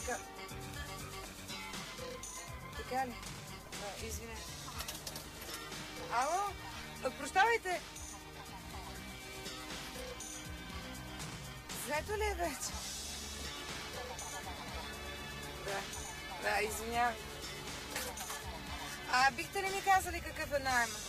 Така. Така ли? Да, извинете. Ало? Прощавайте! Заето ли е вече? Да, извинявам. Бихте ли ми казали какъв е найма?